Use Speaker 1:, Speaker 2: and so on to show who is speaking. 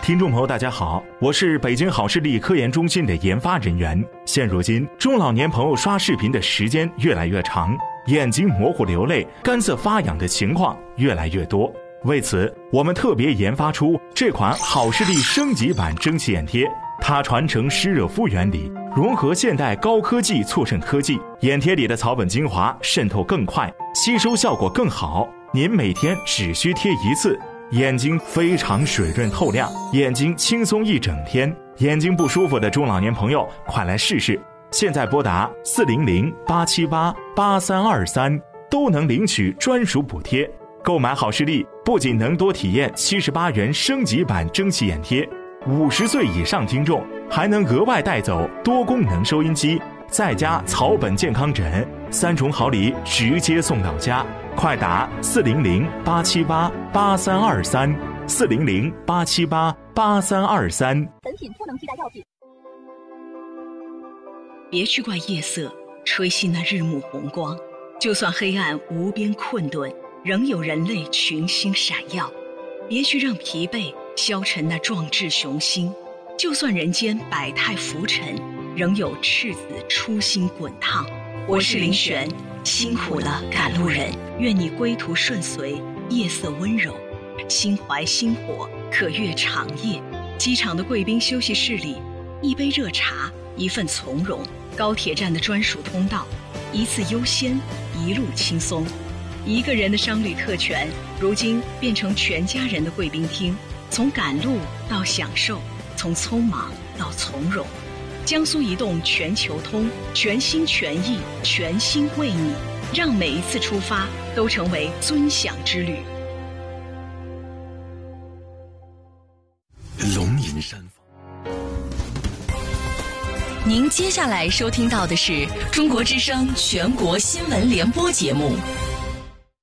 Speaker 1: 听众朋友大家好，我是北京好视力科研中心的研发人员。现如今中老年朋友刷视频的时间越来越长，眼睛模糊流泪、干涩发痒的情况越来越多。为此，我们特别研发出这款好视力升级版蒸汽眼贴，它传承湿热敷原理，融合现代高科技促渗科技，眼贴里的草本精华渗透更快，吸收效果更好。您每天只需贴一次，眼睛非常水润透亮，眼睛轻松一整天。眼睛不舒服的中老年朋友，快来试试！现在拨打400-878-8323，都能领取专属补贴。购买好视力，不仅能多体验78元升级版蒸汽眼贴，50岁以上听众还能额外带走多功能收音机，再加草本健康枕，3重好礼直接送到家。快打400-878-8323，400-878-8323。
Speaker 2: 本品不能替代药品。
Speaker 3: 别去怪夜色吹熄那日暮红光，就算黑暗无边困顿，仍有人类群星闪耀。别去让疲惫消沉那壮志雄心，就算人间百态浮沉，仍有赤子初心滚烫。我是林璇，辛苦了赶路人，愿你归途顺遂，夜色温柔，心怀星火，可越长夜。机场的贵宾休息室里，一杯热茶，一份从容；高铁站的专属通道，一次优先，一路轻松。一个人的商旅特权，如今变成全家人的贵宾厅。从赶路到享受，从匆忙到从容。江苏移动全球通，全心全意全心为你，让每一次出发都成为尊享之旅。
Speaker 4: 龙吟山房。
Speaker 3: 您接下来收听到的是中国之声全国新闻联播节目。